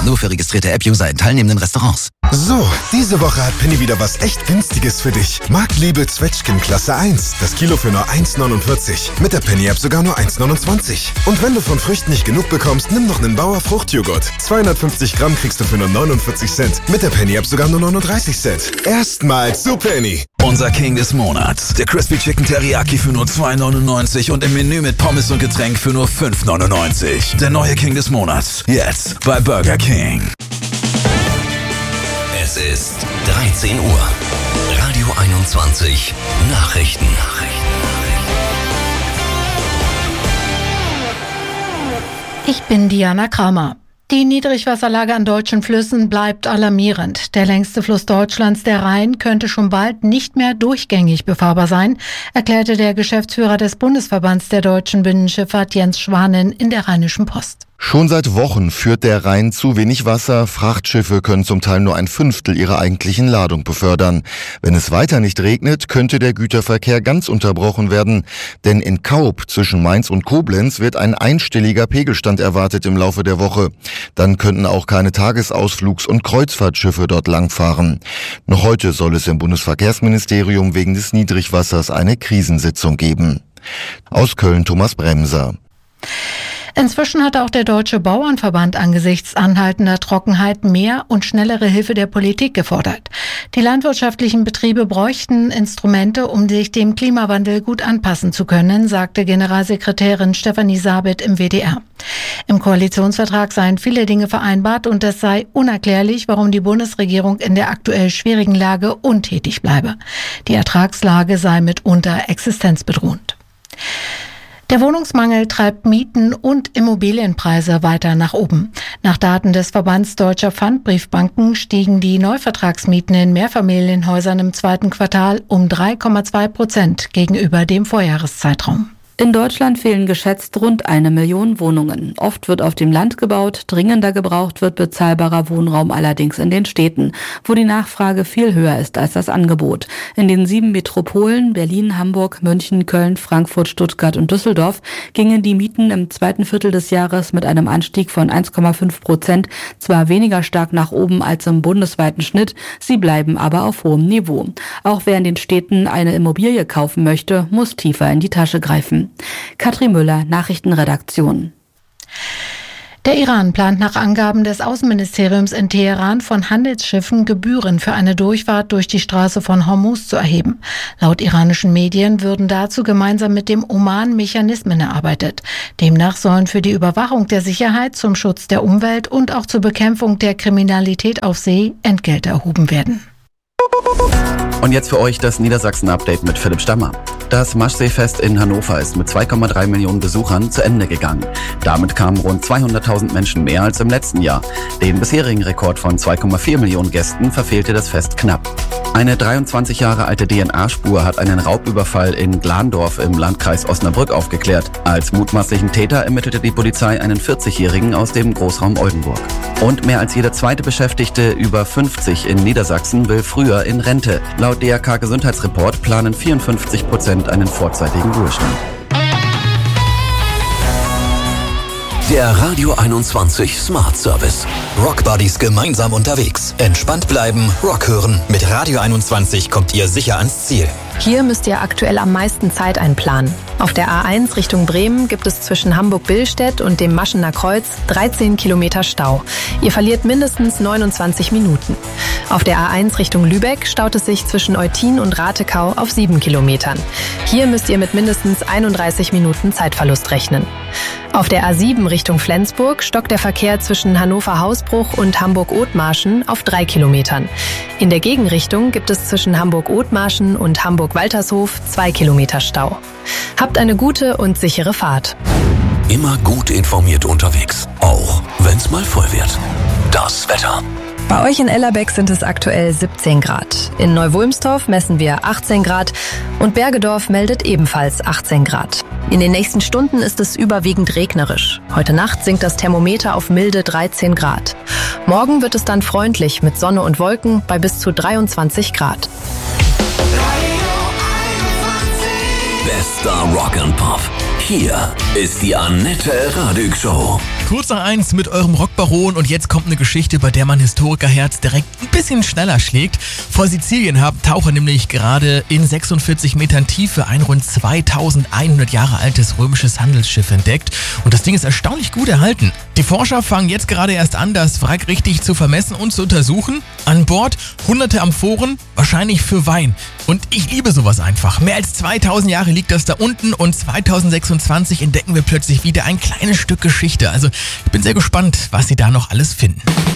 Nur für registrierte App-User in teilnehmenden Restaurants. So, diese Woche hat Penny wieder was echt Günstiges für dich. Markliebe Zwetschgen Klasse 1. Das Kilo für nur 1,49. Mit der Penny-App sogar nur 1,29. Und wenn du von Früchten nicht genug bekommst, nimm noch einen Bauer Fruchtjoghurt. 250 Gramm kriegst du für nur 49 Cent. Mit der Penny-App sogar nur 39 Cent. Erstmals zu Penny. Unser King des Monats. Der Crispy Chicken Teriyaki für nur 2,99 und im Menü mit Pommes und Getränk für nur 5,99. Der neue King des Monats. Jetzt bei Burger King. Es ist 13 Uhr. Radio 21 Nachrichten. Ich bin Diana Kramer. Die Niedrigwasserlage an deutschen Flüssen bleibt alarmierend. Der längste Fluss Deutschlands, der Rhein, könnte schon bald nicht mehr durchgängig befahrbar sein, erklärte der Geschäftsführer des Bundesverbands der deutschen Binnenschifffahrt Jens Schwanen in der Rheinischen Post. Schon seit Wochen führt der Rhein zu wenig Wasser. Frachtschiffe können zum Teil nur 1/5 ihrer eigentlichen Ladung befördern. Wenn es weiter nicht regnet, könnte der Güterverkehr ganz unterbrochen werden. Denn in Kaub zwischen Mainz und Koblenz wird ein einstelliger Pegelstand erwartet im Laufe der Woche. Dann könnten auch keine Tagesausflugs- und Kreuzfahrtschiffe dort langfahren. Noch heute soll es im Bundesverkehrsministerium wegen des Niedrigwassers eine Krisensitzung geben. Aus Köln Thomas Bremser. Inzwischen hat auch der Deutsche Bauernverband angesichts anhaltender Trockenheit mehr und schnellere Hilfe der Politik gefordert. Die landwirtschaftlichen Betriebe bräuchten Instrumente, um sich dem Klimawandel gut anpassen zu können, sagte Generalsekretärin Stefanie Sabet im WDR. Im Koalitionsvertrag seien viele Dinge vereinbart und es sei unerklärlich, warum die Bundesregierung in der aktuell schwierigen Lage untätig bleibe. Die Ertragslage sei mitunter existenzbedrohend. Der Wohnungsmangel treibt Mieten und Immobilienpreise weiter nach oben. Nach Daten des Verbands Deutscher Pfandbriefbanken stiegen die Neuvertragsmieten in Mehrfamilienhäusern im zweiten Quartal um 3,2% gegenüber dem Vorjahreszeitraum. In Deutschland fehlen geschätzt rund 1 Million Wohnungen. Oft wird auf dem Land gebaut, dringender gebraucht wird bezahlbarer Wohnraum allerdings in den Städten, wo die Nachfrage viel höher ist als das Angebot. In den 7 Metropolen Berlin, Hamburg, München, Köln, Frankfurt, Stuttgart und Düsseldorf gingen die Mieten im zweiten Viertel des Jahres mit einem Anstieg von 1,5% zwar weniger stark nach oben als im bundesweiten Schnitt, sie bleiben aber auf hohem Niveau. Auch wer in den Städten eine Immobilie kaufen möchte, muss tiefer in die Tasche greifen. Katrin Müller, Nachrichtenredaktion. Der Iran plant nach Angaben des Außenministeriums in Teheran von Handelsschiffen Gebühren für eine Durchfahrt durch die Straße von Hormuz zu erheben. Laut iranischen Medien würden dazu gemeinsam mit dem Oman Mechanismen erarbeitet. Demnach sollen für die Überwachung der Sicherheit, zum Schutz der Umwelt und auch zur Bekämpfung der Kriminalität auf See Entgelte erhoben werden. Und jetzt für euch das Niedersachsen-Update mit Philipp Stammer. Das Maschseefest in Hannover ist mit 2,3 Millionen Besuchern zu Ende gegangen. Damit kamen rund 200.000 Menschen mehr als im letzten Jahr. Den bisherigen Rekord von 2,4 Millionen Gästen verfehlte das Fest knapp. Eine 23 Jahre alte DNA-Spur hat einen Raubüberfall in Glandorf im Landkreis Osnabrück aufgeklärt. Als mutmaßlichen Täter ermittelte die Polizei einen 40-Jährigen aus dem Großraum Oldenburg. Und mehr als jeder zweite Beschäftigte über 50 in Niedersachsen will früher in Rente. Laut DRK Gesundheitsreport planen 54% einen vorzeitigen Ruhestand. Der Radio 21 Smart Service. Rock Buddies gemeinsam unterwegs. Entspannt bleiben, Rock hören. Mit Radio 21 kommt ihr sicher ans Ziel. Hier müsst ihr aktuell am meisten Zeit einplanen. Auf der A1 Richtung Bremen gibt es zwischen Hamburg-Billstedt und dem Maschener Kreuz 13 Kilometer Stau. Ihr verliert mindestens 29 Minuten. Auf der A1 Richtung Lübeck staut es sich zwischen Eutin und Ratekau auf 7 Kilometern. Hier müsst ihr mit mindestens 31 Minuten Zeitverlust rechnen. Auf der A7 Richtung Flensburg stockt der Verkehr zwischen Hannover-Hausbruch und Hamburg-Othmarschen auf 3 Kilometern. In der Gegenrichtung gibt es zwischen Hamburg-Othmarschen und Hamburg-Waltershof 2 Kilometer Stau. Habt eine gute und sichere Fahrt. Immer gut informiert unterwegs, auch wenn's mal voll wird. Das Wetter. Bei euch in Ellerbeck sind es aktuell 17 Grad. In Neu-Wulmstorf messen wir 18 Grad und Bergedorf meldet ebenfalls 18 Grad. In den nächsten Stunden ist es überwiegend regnerisch. Heute Nacht sinkt das Thermometer auf milde 13 Grad. Morgen wird es dann freundlich mit Sonne und Wolken bei bis zu 23 Grad. Bester Rock and Pop. Hier ist die Annette Radig Show. Kurz nach 1 mit eurem Rockbaron und jetzt kommt eine Geschichte, bei der mein Historikerherz direkt ein bisschen schneller schlägt. Vor Sizilien haben Taucher nämlich gerade in 46 Metern Tiefe ein rund 2100 Jahre altes römisches Handelsschiff entdeckt und das Ding ist erstaunlich gut erhalten. Die Forscher fangen jetzt gerade erst an, das Wrack richtig zu vermessen und zu untersuchen. An Bord hunderte Amphoren, wahrscheinlich für Wein. Und ich liebe sowas einfach. Mehr als 2000 Jahre liegt das da unten und 2026 entdecken wir plötzlich wieder ein kleines Stück Geschichte. Also ich bin sehr gespannt, was sie da noch alles finden.